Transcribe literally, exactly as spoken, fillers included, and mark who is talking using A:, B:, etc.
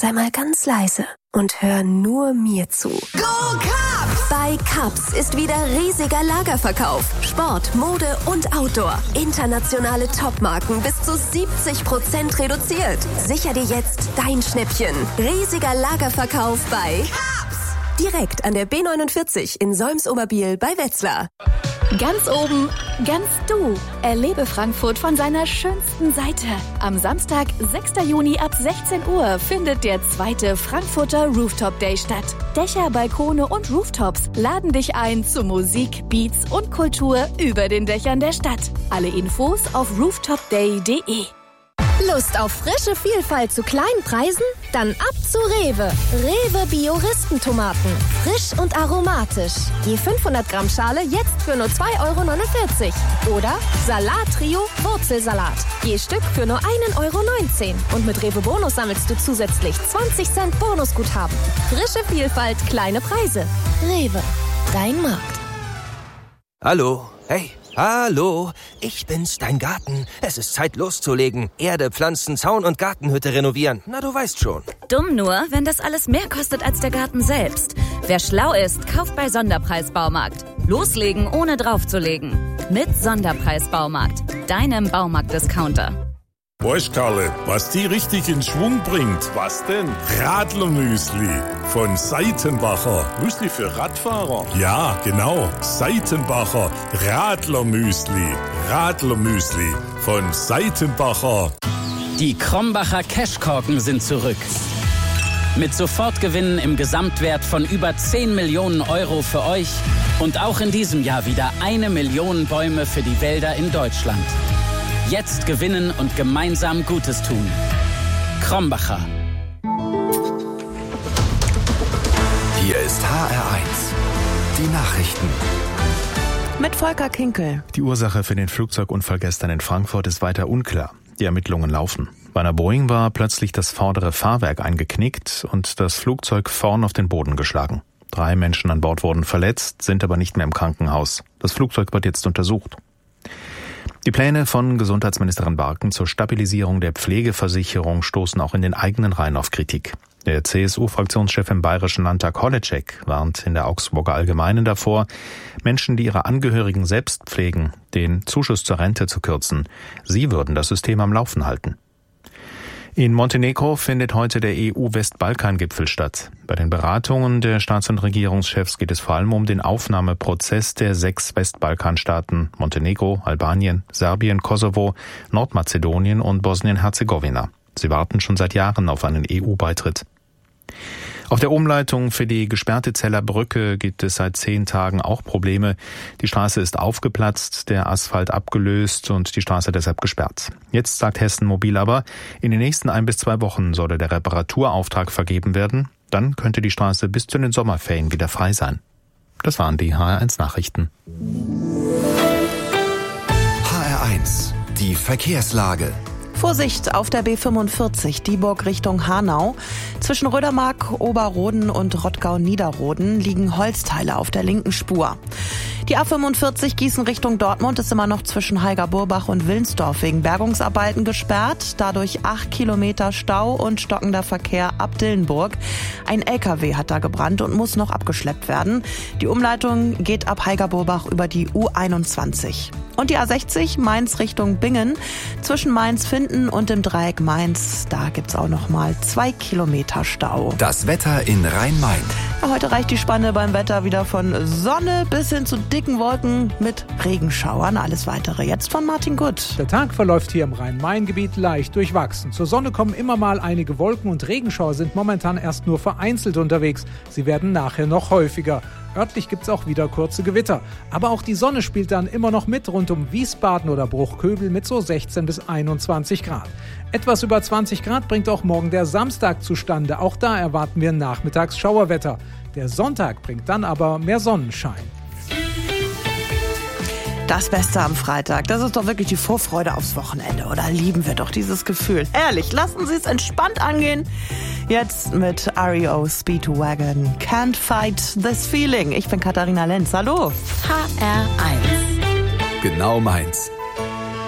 A: sei mal ganz leise und hör nur mir zu.
B: Go Cubs!
A: Bei Cubs ist wieder riesiger Lagerverkauf. Sport, Mode und Outdoor. Internationale Topmarken bis zu siebzig Prozent reduziert. Sicher dir jetzt dein Schnäppchen. Riesiger Lagerverkauf bei Cubs! Direkt an der B neunundvierzig in Solms-Oberbiel bei Wetzlar.
C: Ganz oben, ganz du. Erlebe Frankfurt von seiner schönsten Seite. Am Samstag, sechster Juni ab sechzehn Uhr findet der zweite Frankfurter Rooftop Day statt. Dächer, Balkone und Rooftops laden dich ein zu Musik, Beats und Kultur über den Dächern der Stadt. Alle Infos auf rooftopday punkt de.
D: Lust auf frische Vielfalt zu kleinen Preisen? Dann ab zu Rewe. Rewe Bio-Ristentomaten. Frisch und aromatisch. Je fünfhundert Gramm Schale jetzt für nur zwei Euro neunundvierzig. Oder Salat-Trio Wurzelsalat. Je Stück für nur ein Euro neunzehn. Und mit Rewe Bonus sammelst du zusätzlich zwanzig Cent Bonusguthaben. Frische Vielfalt, kleine Preise. Rewe. Dein Markt.
E: Hallo. Hey. Hallo, ich bin's, dein Garten. Es ist Zeit loszulegen. Erde, Pflanzen, Zaun und Gartenhütte renovieren. Na, du weißt schon.
F: Dumm nur, wenn das alles mehr kostet als der Garten selbst. Wer schlau ist, kauft bei Sonderpreis Baumarkt. Loslegen, ohne draufzulegen. Mit Sonderpreis Baumarkt, deinem Baumarkt-Discounter.
G: Weißt, Karle, was die richtig in Schwung bringt? Was denn? Radlermüsli von Seitenbacher. Müsli für Radfahrer? Ja, genau. Seitenbacher Radlermüsli. Radlermüsli von Seitenbacher.
H: Die Krombacher Cashkorken sind zurück. Mit Sofortgewinnen im Gesamtwert von über zehn Millionen Euro für euch und auch in diesem Jahr wieder eine Million Bäume für die Wälder in Deutschland. Jetzt gewinnen und gemeinsam Gutes tun. Krombacher.
I: Hier ist H R eins. Die Nachrichten.
J: Mit Volker Kinkel.
K: Die Ursache für den Flugzeugunfall gestern in Frankfurt ist weiter unklar. Die Ermittlungen laufen. Bei einer Boeing war plötzlich das vordere Fahrwerk eingeknickt und das Flugzeug vorn auf den Boden geschlagen. Drei Menschen an Bord wurden verletzt, sind aber nicht mehr im Krankenhaus. Das Flugzeug wird jetzt untersucht. Die Pläne von Gesundheitsministerin Barken zur Stabilisierung der Pflegeversicherung stoßen auch in den eigenen Reihen auf Kritik. Der C S U-Fraktionschef im Bayerischen Landtag Holleczek warnt in der Augsburger Allgemeinen davor, Menschen, die ihre Angehörigen selbst pflegen, den Zuschuss zur Rente zu kürzen. Sie würden das System am Laufen halten. In Montenegro findet heute der E U-Westbalkan-Gipfel statt. Bei den Beratungen der Staats- und Regierungschefs geht es vor allem um den Aufnahmeprozess der sechs Westbalkanstaaten Montenegro, Albanien, Serbien, Kosovo, Nordmazedonien und Bosnien-Herzegowina. Sie warten schon seit Jahren auf einen E U-Beitritt. Auf der Umleitung für die gesperrte Zeller Brücke gibt es seit zehn Tagen auch Probleme. Die Straße ist aufgeplatzt, der Asphalt abgelöst und die Straße deshalb gesperrt. Jetzt sagt Hessen Mobil aber, in den nächsten ein bis zwei Wochen solle der Reparaturauftrag vergeben werden. Dann könnte die Straße bis zu den Sommerferien wieder frei sein. Das waren die H R eins Nachrichten.
I: H R eins, die Verkehrslage.
J: Vorsicht auf der B fünfundvierzig, Dieburg Richtung Hanau. Zwischen Rödermark, Oberroden und Rottgau-Niederroden liegen Holzteile auf der linken Spur. Die A fünfundvierzig Gießen Richtung Dortmund ist immer noch zwischen Heiger-Burbach und Wilnsdorf wegen Bergungsarbeiten gesperrt. Dadurch acht Kilometer Stau und stockender Verkehr ab Dillenburg. Ein L K W hat da gebrannt und muss noch abgeschleppt werden. Die Umleitung geht ab Heiger-Burbach über die U einundzwanzig. Und die A sechzig Mainz Richtung Bingen. Zwischen Mainz-Finden und dem Dreieck Mainz, da gibt's auch noch mal zwei Kilometer Stau.
I: Das Wetter in Rhein-Main.
J: Ja, heute reicht die Spanne beim Wetter wieder von Sonne bis hin zu dicken Wolken mit Regenschauern. Alles Weitere jetzt von Martin Gutt.
L: Der Tag verläuft hier im Rhein-Main-Gebiet leicht durchwachsen. Zur Sonne kommen immer mal einige Wolken und Regenschauer sind momentan erst nur vereinzelt unterwegs. Sie werden nachher noch häufiger. Örtlich gibt's auch wieder kurze Gewitter. Aber auch die Sonne spielt dann immer noch mit rund um Wiesbaden oder Bruchköbel mit so sechzehn bis einundzwanzig Grad. Etwas über zwanzig Grad bringt auch morgen der Samstag zustande. Auch da erwarten wir nachmittags Schauerwetter. Der Sonntag bringt dann aber mehr Sonnenschein.
J: Das Beste am Freitag, das ist doch wirklich die Vorfreude aufs Wochenende. Oder lieben wir doch dieses Gefühl? Ehrlich, lassen Sie es entspannt angehen. Jetzt mit R E O Speedwagon. Can't fight this feeling. Ich bin Katharina Lenz. Hallo.
D: H R eins.
I: Genau meins.